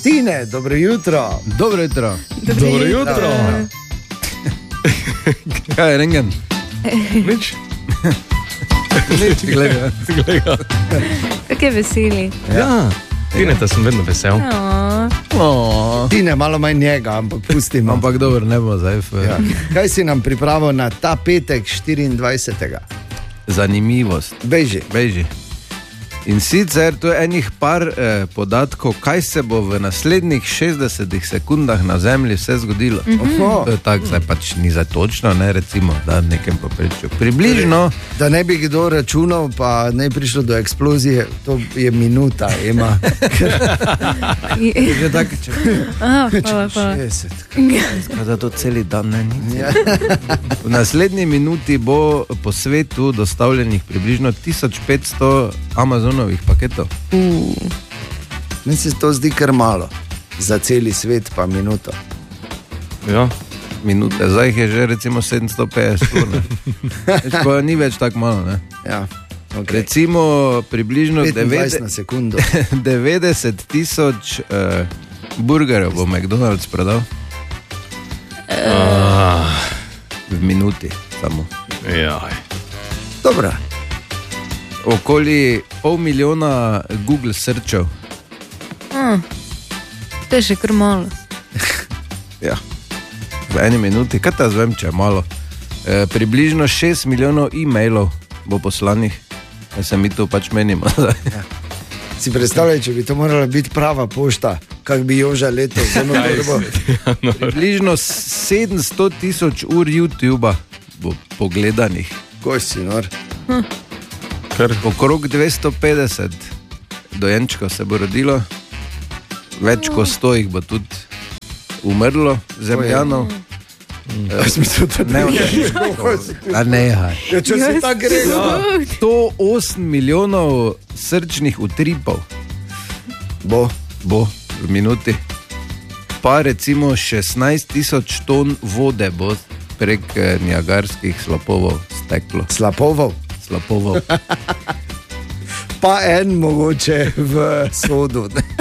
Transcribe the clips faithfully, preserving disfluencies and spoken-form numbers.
Tine, dobro jutro. Dobro jutro. Dobro, Dobro jutro. Kaj je rengen? Nič. Nič, gledaj. Tako je veseli. Ja, Tine, da sem vedno vesel. Oh. Tine, malo manj njega, ampak pustimo. Ampak dobro, ne bo zdaj. Ja. Kaj si nam pripravil na ta petek štiriindvajsetega? Zanimivost. Beži. Beži. In sicer to je enih par eh, podatkov, kaj se bo v naslednjih šestdesetih sekundah na Zemlji vse zgodilo. Mm-hmm. To je tako, zdaj pač ni za točno, ne recimo, da nekem poprečju. Približno. Da ne bi kdo računal, pa ne prišlo do eksplozije, to je minuta, ima. Je tako, če šestdeset. Kada to celi dan ne ni. Ja. V naslednji minuti bo po svetu dostavljenih približno tisoč petsto Amazonovih paketov. Uh. Meni se to zdi kar malo. Za celi svet pa minuto. Ja. Minute, zdaj jih je že recimo sedemsto petdeset ur. Pa ni več tako malo, ne? Ja. Okay. Recimo približno petindvajset na sekundo. devetdeset tisoč uh, burgerjev bo McDonald's prodal. Uh. V minuti samo. Jaj. Dobro. Okoli pol milijona Google searchov. Ah, to je še kar malo. Ja. V eni minuti, kaj ta zvem, če je malo. E, približno šest milijonov e-mailov bo poslanih. Ja se mi to pač menimo. Ja. Si predstavljaj, če bi to morala biti prava pošta, kak bi Joža leto zelo dobro. Približno sedemsto tisoč ur YouTubea bo pogledanih. Koj si, nor? Hm. Okrog dvesto petdeset dojenčkov se bo rodilo, več kot sto jih bo tudi umrlo, zemljanov. Jaz mislim, da ne ne nehaj. Ja, če se tako gre. sto osem milijonov srčnih utripov bo, bo v minuti. Pa recimo šestnajst tisoč ton vode bo prek niagarskih slapovov steklo. Slapovov? Slapovov. Pa en mogoče v sodu.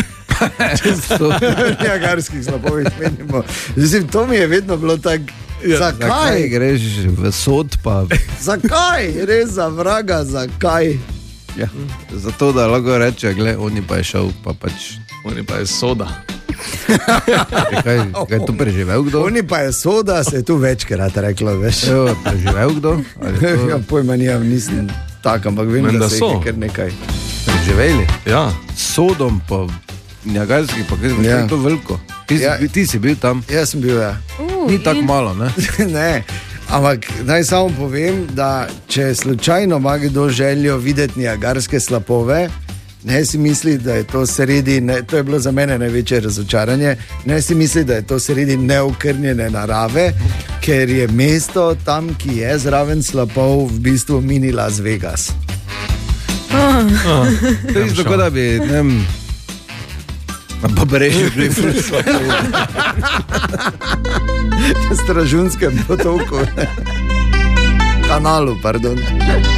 Niagarskih slapovih menimo. Zdaj, to mi je vedno bilo tako. Ja, zakaj? Zakaj greš v sod pa? Zakaj? Res za vraga, zakaj? Ja, zato da lahko reče, gled, oni pa je šel, pa pač. Oni pa je soda. Kaj, kaj je tu preživel kdo? Oni pa je soda, se je tu večkrat reklo, veš. Jo, preživel kdo? To... Ja, pojma nijam, nisem tak, ampak vem, Men, da, da se so. je kar nekaj. Preživeli? Ja. Sodom pa niagarskih, pa kaj Ja. je to veliko. Ti, Ja. si, ti si bil tam. Jaz sem bil, ja. Uh, Ni tako malo, ne? Ne, ampak naj samo povem, da če slučajno ima kdo željo videti niagarske slapove, ne si misli, da je to sredi, ne, to je bilo za mene največje razočaranje, ne si misli, da je to sredi neokrnjene narave, ker je mesto tam, ki je zraven slapov, v bistvu mini Las Vegas. oh. Oh, To je isto, kot da bi, ne vem, na pobrežju bili ful slapov. Na Stražunskem potoku. Kanalu, pardon.